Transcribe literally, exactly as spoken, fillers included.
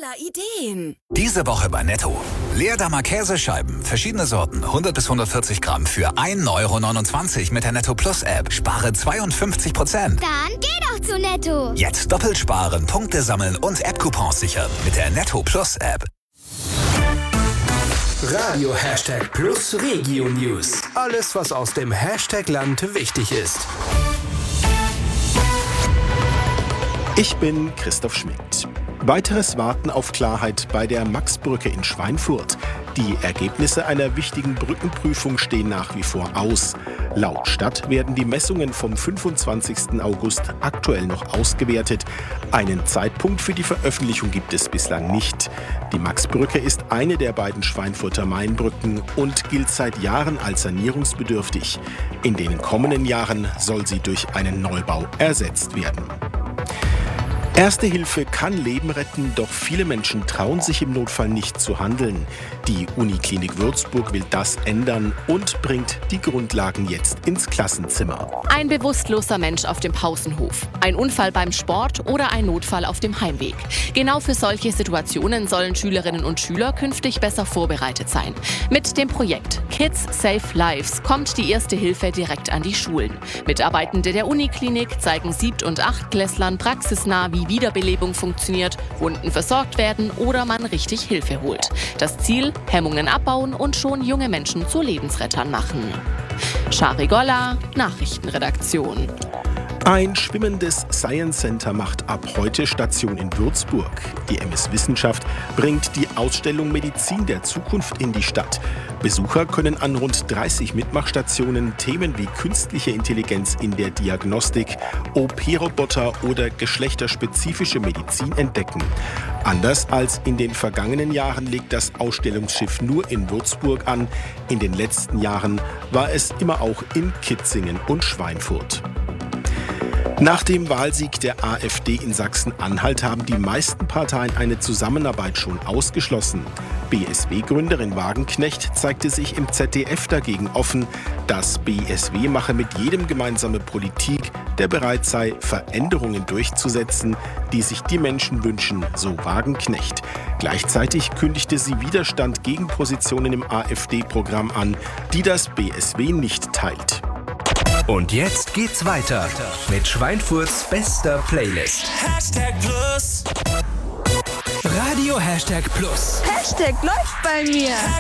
voller Ideen. Diese Woche bei Netto. Leerdammer Käsescheiben, verschiedene Sorten, hundert bis hundertvierzig Gramm für ein Euro neunundzwanzig mit der Netto Plus App. Spare zweiundfünfzig Prozent. Dann geh doch zu Netto. Jetzt doppelt sparen, Punkte sammeln und App-Coupons sichern mit der Netto Plus App. Radio Hashtag Plus Regio News. Alles, was aus dem Hashtag-Land wichtig ist. Ich bin Christoph Schmidt. Weiteres Warten auf Klarheit bei der Maxbrücke in Schweinfurt. Die Ergebnisse einer wichtigen Brückenprüfung stehen nach wie vor aus. Laut Stadt werden die Messungen vom fünfundzwanzigsten August aktuell noch ausgewertet. Einen Zeitpunkt für die Veröffentlichung gibt es bislang nicht. Die Maxbrücke ist eine der beiden Schweinfurter Mainbrücken und gilt seit Jahren als sanierungsbedürftig. In den kommenden Jahren soll sie durch einen Neubau ersetzt werden. Erste Hilfe kann Leben retten, doch viele Menschen trauen sich im Notfall nicht zu handeln. Die Uniklinik Würzburg will das ändern und bringt die Grundlagen jetzt ins Klassenzimmer. Ein bewusstloser Mensch auf dem Pausenhof, ein Unfall beim Sport oder ein Notfall auf dem Heimweg. Genau für solche Situationen sollen Schülerinnen und Schüler künftig besser vorbereitet sein. Mit dem Projekt Kids Save Lives kommt die Erste Hilfe direkt an die Schulen. Mitarbeitende der Uniklinik zeigen Siebt- und Achtklässlern praxisnah, wie Wiederbelebung funktioniert, Wunden versorgt werden oder man richtig Hilfe holt. Das Ziel: Hemmungen abbauen und schon junge Menschen zu Lebensrettern machen. Shari Golla, Nachrichtenredaktion. Ein schwimmendes Science Center macht ab heute Station in Würzburg. Die M S Wissenschaft bringt die Ausstellung Medizin der Zukunft in die Stadt. Besucher können an rund dreißig Mitmachstationen Themen wie künstliche Intelligenz in der Diagnostik, O P-Roboter oder geschlechterspezifische Medizin entdecken. Anders als in den vergangenen Jahren legt das Ausstellungsschiff nur in Würzburg an. In den letzten Jahren war es immer auch in Kitzingen und Schweinfurt. Nach dem Wahlsieg der AfD in Sachsen-Anhalt haben die meisten Parteien eine Zusammenarbeit schon ausgeschlossen. B S W-Gründerin Wagenknecht zeigte sich im Z D F dagegen offen. Das B S W mache mit jedem gemeinsame Politik, der bereit sei, Veränderungen durchzusetzen, die sich die Menschen wünschen, so Wagenknecht. Gleichzeitig kündigte sie Widerstand gegen Positionen im AfD-Programm an, die das B S W nicht teilt. Und jetzt geht's weiter mit Schweinfurts bester Playlist. Hashtag Plus. Radio Hashtag Plus. Hashtag läuft bei mir.